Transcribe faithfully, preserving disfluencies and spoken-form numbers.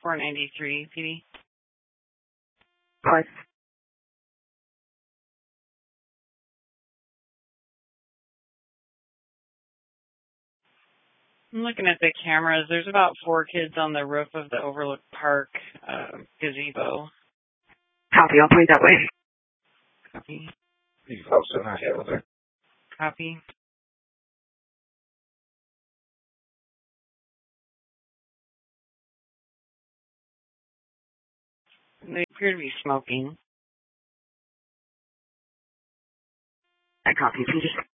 four ninety-three, P D. What? I'm looking at the cameras. There's about four kids on the roof of the Overlook Park uh, gazebo. Copy, I'll point that way. Copy. You folks are not here with her. Copy. They appear to be smoking. I copy, P D.